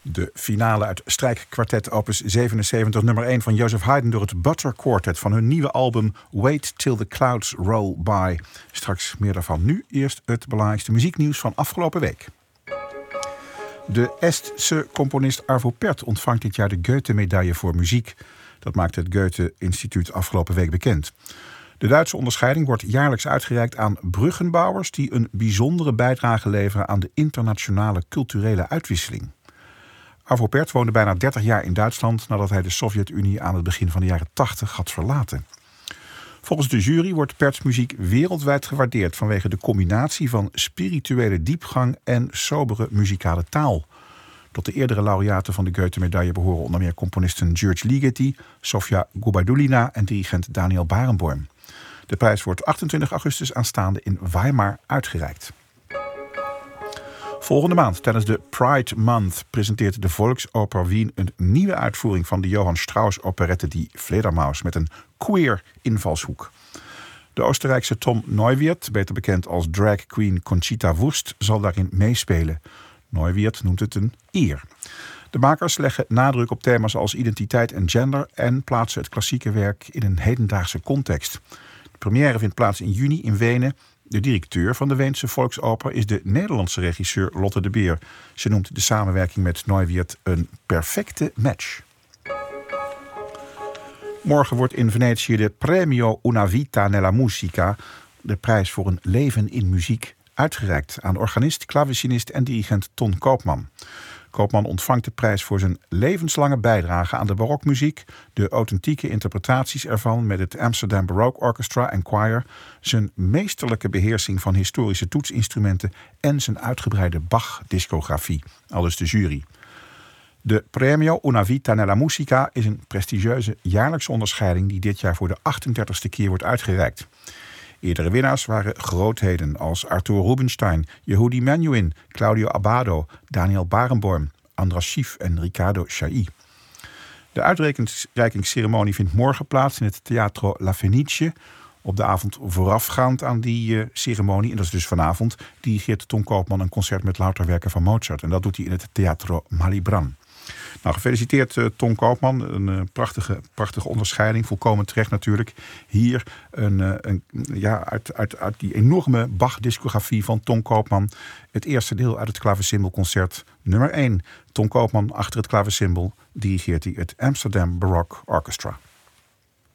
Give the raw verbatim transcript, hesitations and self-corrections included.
De finale uit strijkkwartet opus zevenenzeventig nummer één van Joseph Haydn door het Butter Quartet van hun nieuwe album Wait Till the Clouds Roll By. Straks meer daarvan. Nu eerst het belangrijkste muzieknieuws van afgelopen week. De Estse componist Arvo Pärt ontvangt dit jaar de Goethe-medaille voor muziek. Dat maakte het Goethe-instituut afgelopen week bekend. De Duitse onderscheiding wordt jaarlijks uitgereikt aan bruggenbouwers die een bijzondere bijdrage leveren aan de internationale culturele uitwisseling. Arvo Pärt woonde bijna dertig jaar in Duitsland nadat hij de Sovjet-Unie aan het begin van de jaren tachtig had verlaten. Volgens de jury wordt Pärts muziek wereldwijd gewaardeerd vanwege de combinatie van spirituele diepgang en sobere muzikale taal. Tot de eerdere laureaten van de Goethe-medaille behoren onder meer componisten György Ligeti, Sofia Gubaidulina en dirigent Daniel Barenboim. De prijs wordt achtentwintig augustus aanstaande in Weimar uitgereikt. Volgende maand, tijdens de Pride Month, presenteert de Volksoper Wien een nieuwe uitvoering van de Johann Strauss operette Die Fledermaus met een queer invalshoek. De Oostenrijkse Tom Neuwirth, beter bekend als drag queen Conchita Wurst, zal daarin meespelen. Neuwirth noemt het een eer. De makers leggen nadruk op thema's als identiteit en gender en plaatsen het klassieke werk in een hedendaagse context. De première vindt plaats in juni in Wenen. De directeur van de Weense Volksoper is de Nederlandse regisseur Lotte de Beer. Ze noemt de samenwerking met Neuwirth een perfecte match. Morgen wordt in Venetië de Premio Una Vita nella Musica, de prijs voor een leven in muziek, uitgereikt aan organist, klavecinist en dirigent Ton Koopman. Koopman ontvangt de prijs voor zijn levenslange bijdrage aan de barokmuziek, de authentieke interpretaties ervan met het Amsterdam Baroque Orchestra en Choir, zijn meesterlijke beheersing van historische toetsinstrumenten en zijn uitgebreide Bach-discografie, aldus de jury. De Premio Una Vita nella Musica is een prestigieuze jaarlijkse onderscheiding die dit jaar voor de achtendertigste keer wordt uitgereikt. Eerdere winnaars waren grootheden als Arthur Rubinstein, Yehudi Menuhin, Claudio Abbado, Daniel Barenboim, Andras Schiff en Riccardo Chailly. De uitreikingsceremonie vindt morgen plaats in het Teatro La Fenice. Op de avond voorafgaand aan die uh, ceremonie, en dat is dus vanavond, dirigeert Ton Koopman een concert met louter werken van Mozart. En dat doet hij in het Teatro Malibran. Nou, gefeliciteerd uh, Ton Koopman. Een uh, prachtige, prachtige onderscheiding. Volkomen terecht natuurlijk. Hier een, uh, een, ja, uit, uit, uit die enorme Bach-discografie van Ton Koopman. Het eerste deel uit het klaversymbolconcert nummer één. Ton Koopman achter het klaversymbool dirigeert hij het Amsterdam Baroque Orchestra.